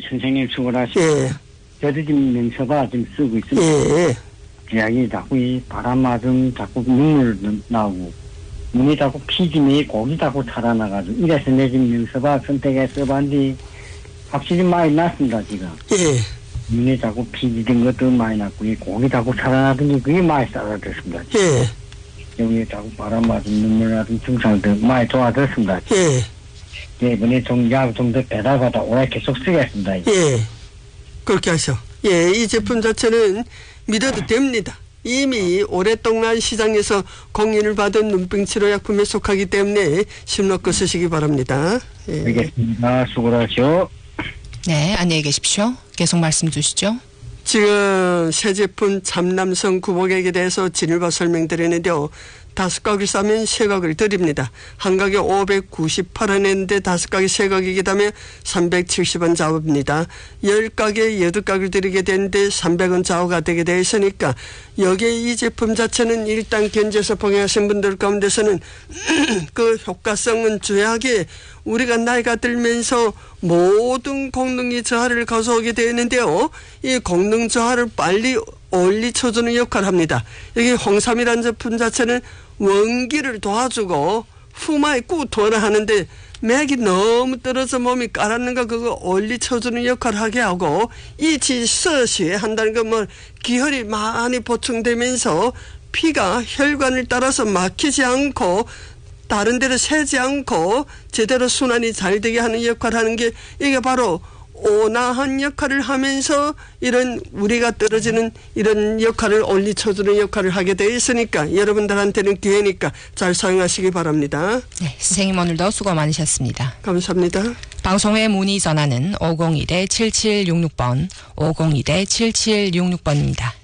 선생님 수고하시고. 예. 저도 지금 명서바 지금 쓰고 있습니다. 예. 이야기 자꾸 이 바람 맞으면 자꾸 눈물 나오고, 눈이 자꾸 피지면 고기 자꾸 살아나가지고, 이래서 내 지금 명서바 선택해서 봤는데, 확실히 많이 났습니다, 지금. 예. 눈에 자꾸 피지된 것도 많이 났고, 이 고기 자꾸 살아나더니 그게 많이 살아졌습니다. 예. 여기 자꾸 바람 맞으면 눈물 나던 증상도 많이 좋아졌습니다. 예. 예, 이번에 좀 약 좀 더 배달받아 올해 계속 쓰겠습니다. 예. 그렇게 하셔. 예, 이 제품 자체는 믿어도 됩니다. 이미 오랫동안 시장에서 공인을 받은 눈병 치료 약품에 속하기 때문에 심 놓고 쓰시기 바랍니다. 예. 알겠습니다. 수고하십시오. 네, 안녕히 계십시오. 계속 말씀 주시죠. 지금 새 제품 잠남성 구복액에 대해서 진일보 설명드리는데요. 5각을 싸면 3각을 드립니다. 한 각에 598원인데 5각이 3각이기 때문에 370원 좌우입니다. 10각에 8각을 드리게 되는데 300원 좌우가 되게 되어 있으니까 여기에 이 제품 자체는 일단 견제해서 복용하신 분들 가운데서는 그 효과성은 주요하게 우리가 나이가 들면서 모든功能이 저하를 가져오게 되는데요. 이功能 저하를 빨리 올리쳐주는 역할을 합니다. 여기 홍삼이라는 제품 자체는 원기를 도와주고 후마에 꾸토를 하는데 맥이 너무 떨어져 몸이 깔았는가 그거 올리쳐주는 역할을 하게 하고 이 지서시에 한다는 건 뭐 기혈이 많이 보충되면서 피가 혈관을 따라서 막히지 않고 다른 데로 새지 않고 제대로 순환이 잘 되게 하는 역할을 하는 게 이게 바로 온화한 역할을 하면서 이런 우리가 떨어지는 이런 역할을 올리쳐주는 역할을 하게 되어 있으니까 여러분들한테는 기회니까 잘 사용하시기 바랍니다. 네, 선생님 오늘도 수고 많으셨습니다. 감사합니다. 방송에 문의 전화는 501-7766번, 501-7766번입니다.